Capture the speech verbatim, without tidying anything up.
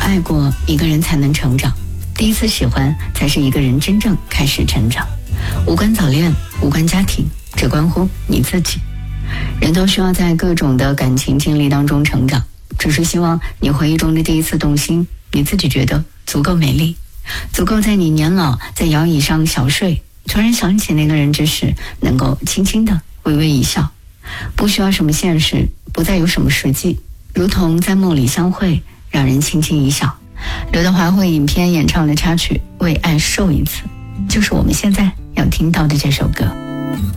爱过一个人才能成长，第一次喜欢才是一个人真正开始成长。无关早恋，无关家庭，只关乎你自己。人都需要在各种的感情经历当中成长，只是希望你回忆中的第一次动心，你自己觉得足够美丽，足够在你年老在摇椅上小睡，突然想起那个人之时，能够轻轻的微微一笑。不需要什么现实，不再有什么实际，如同在梦里相会，让人轻轻一笑。刘德华为影片演唱的插曲《为爱受一次》，就是我们现在要听到的这首歌。